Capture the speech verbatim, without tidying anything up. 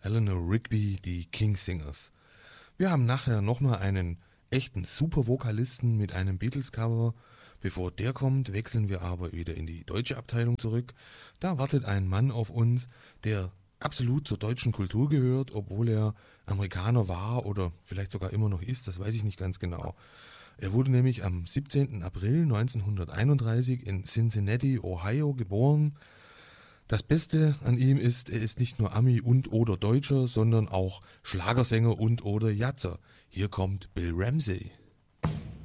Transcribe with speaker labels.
Speaker 1: Eleanor Rigby, die Kingsingers. Wir haben nachher nochmal einen echten Supervokalisten mit einem Beatles-Cover. Bevor der kommt, wechseln wir aber wieder in die deutsche Abteilung zurück. Da wartet ein Mann auf uns, der absolut zur deutschen Kultur gehört, obwohl er Amerikaner war oder vielleicht sogar immer noch ist, das weiß ich nicht ganz genau. Er wurde nämlich am siebzehnten April neunzehnhunderteinunddreißig in Cincinnati, Ohio geboren. Das Beste an ihm ist, er ist nicht nur Ami und oder Deutscher, sondern auch Schlagersänger und oder Jatzer. Hier kommt Bill Ramsey.